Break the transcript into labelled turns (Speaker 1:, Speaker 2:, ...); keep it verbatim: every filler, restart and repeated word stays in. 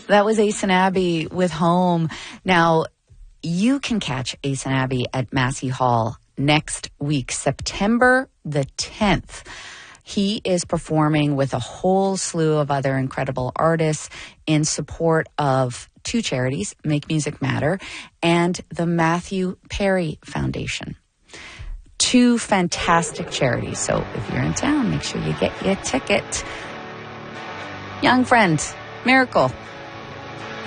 Speaker 1: That was Ace and Abby with Home. Now, you can catch Ace and Abby at Massey Hall next week, September the tenth. He is performing with a whole slew of other incredible artists in support of two charities, Make Music Matter and the Matthew Perry Foundation. Two fantastic charities. So if you're in town, make sure you get your ticket. Young Friend, Miracle.